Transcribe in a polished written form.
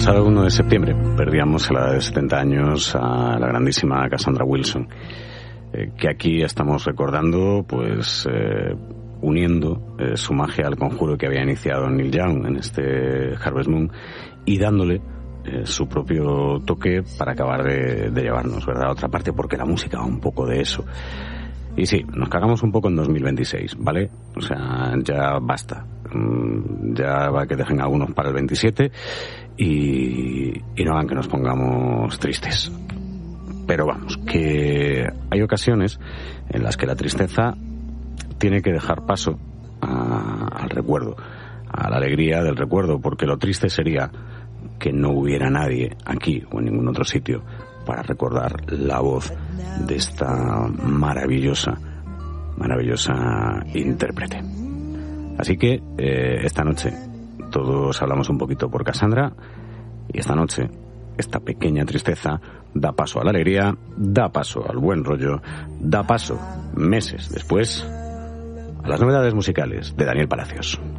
pasado 1 de septiembre perdíamos a la edad de 70 años a la grandísima Cassandra Wilson, que aquí estamos recordando, pues uniendo su magia al conjuro que había iniciado Neil Young en este Harvest Moon y dándole su propio toque para acabar de llevarnos, ¿verdad?, a otra parte, porque la música va un poco de eso. Y sí, nos cagamos un poco en 2026, ¿vale? O sea, ya basta. Ya va que dejen algunos para el 27 y no hagan que nos pongamos tristes. Pero vamos, que hay ocasiones en las que la tristeza tiene que dejar paso al recuerdo, a la alegría del recuerdo, porque lo triste sería que no hubiera nadie aquí o en ningún otro sitio para recordar la voz de esta maravillosa intérprete. Así que esta noche todos hablamos un poquito por Cassandra y esta noche esta pequeña tristeza da paso a la alegría, da paso al buen rollo, da paso meses después a las novedades musicales de Daniel Palacios.